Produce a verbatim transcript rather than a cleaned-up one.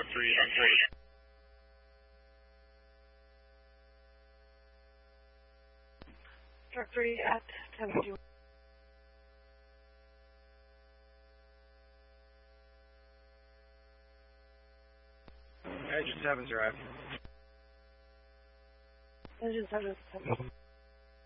three on forty. Truck three at ten fifty-one. Engine seven's arrived. Engine seven, seven.